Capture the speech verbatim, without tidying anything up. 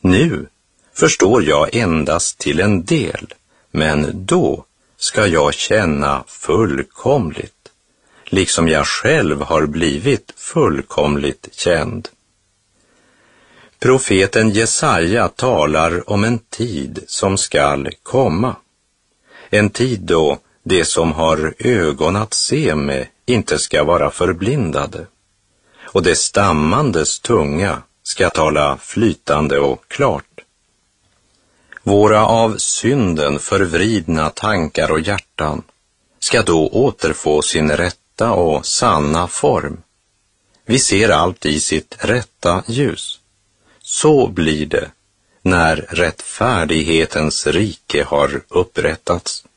Nu förstår jag endast till en del, men då ska jag känna fullkomligt, liksom jag själv har blivit fullkomligt känd. Profeten Jesaja talar om en tid som skall komma. En tid då det som har ögon att se med inte ska vara förblindade, och det stammandes tunga ska tala flytande och klart. Våra av synden förvridna tankar och hjärtan ska då återfå sin rätta och sanna form. Vi ser allt i sitt rätta ljus. Så blir det när rättfärdighetens rike har upprättats.